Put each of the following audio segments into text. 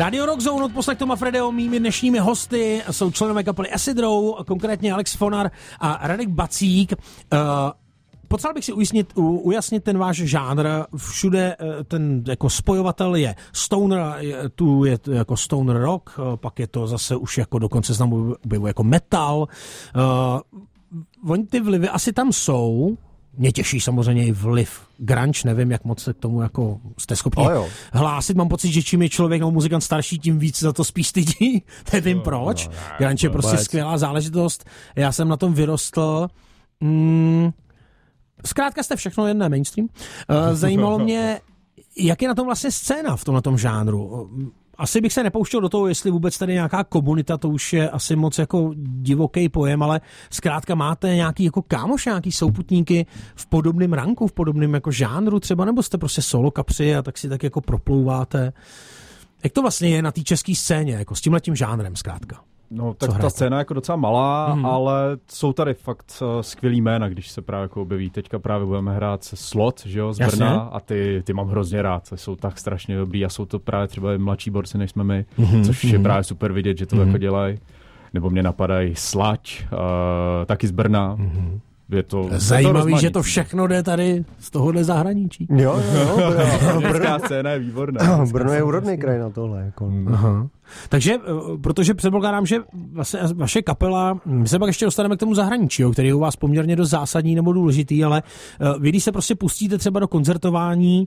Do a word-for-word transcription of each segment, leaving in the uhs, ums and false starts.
Radio Rock Zone od poslech Toma Fredeho, mými dnešními hosty jsou členové kapely Acid Row, konkrétně Alex Fonar a Radek Bacík. Uh, Potřeboval bych si ujasnit, u, ujasnit ten váš žánr. Všude ten jako spojovatel je stoner, je, tu je jako stoner rock, pak je to zase už jako dokonce znám jako metal. Uh, oni ty vlivy asi tam jsou. Mě těší samozřejmě i vliv grunge, nevím, jak moc se k tomu jako jste schopni oh, hlásit. Mám pocit, že čím je člověk nebo muzikant starší, tím víc za to spíš stydí. Nevím no, proč. No, ne, grunge je prostě vůbec skvělá záležitost. Já jsem na tom vyrostl. Mm, zkrátka jste všechno jen ne mainstream. Uh, zajímalo mě, jak je na tom vlastně scéna v tomhletom žánru. Asi bych se nepouštěl do toho, jestli vůbec tady nějaká komunita, to už je asi moc jako divoký pojem, ale zkrátka máte nějaký jako kámoš, nějaký souputníky v podobném ranku, v podobném jako žánru třeba, nebo jste prostě solo kapři a tak si tak jako proplouváte. Jak to vlastně je na té české scéně, jako s tímhletím žánrem zkrátka? No, tak ta scéna je jako docela malá, mm. ale jsou tady fakt skvělý jména, když se právě jako objeví. Teďka právě budeme hrát se Slot, že jo, z Brna. Jasně. A ty, ty mám hrozně rád, jsou tak strašně dobrý a jsou to právě třeba mladší borci, než jsme my, mm. což je právě super vidět, že to mm. jako dělají. Nebo mě napadají Slať, uh, taky z Brna. Mm. Je to zajímavý, že to všechno jde tady z tohohle zahraničí. Jo, jo, jo. Brno, scéna je výborná. Brno je úrodný kraj na tohle. Jako. Aha. Takže, protože předpokládám, že vlastně vaše kapela, my se pak ještě dostaneme k tomu zahraničí, který je u vás poměrně dost zásadní nebo důležitý, ale vy, když se prostě pustíte třeba do koncertování,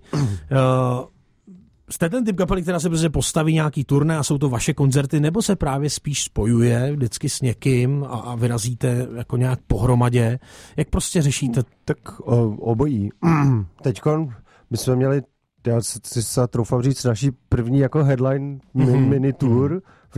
jste ten typ kapely, která se prostě postaví nějaký turné a jsou to vaše koncerty, nebo se právě spíš spojuje vždycky s někým a, a vyrazíte jako nějak pohromadě? Jak prostě řešíte? Tak o, obojí. Teďkon my jsme měli, já si se troufám říct, naší první jako headline mm-hmm. mini tour v